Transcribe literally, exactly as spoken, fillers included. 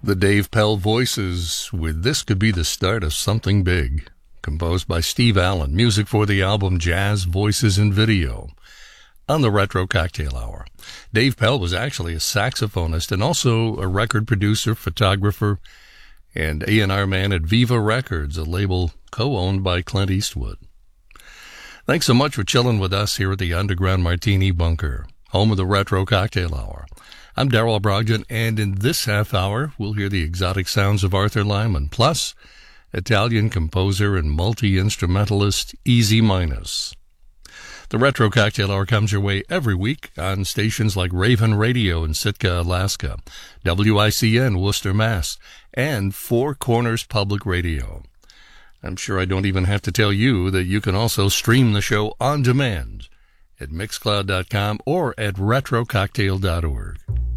The Dave Pell Voices with This Could Be the Start of Something Big, composed by Steve Allen, music for the album Jazz Voices and Video. On the Retro Cocktail Hour, Dave Pell was actually a saxophonist and also a record producer, photographer, and A and R man at Viva Records, a label co-owned by Clint Eastwood. Thanks so much for chilling with us here at the Underground Martini Bunker, home of the Retro Cocktail Hour. I'm Darrell Brogdon, and in this half hour, we'll hear the exotic sounds of Arthur Lyman, plus Italian composer and multi-instrumentalist Easy Minas. The Retro Cocktail Hour comes your way every week on stations like Raven Radio in Sitka, Alaska, W I C N Worcester, Mass., and Four Corners Public Radio. I'm sure I don't even have to tell you that you can also stream the show on demand at mixcloud dot com or at retro cocktail dot org.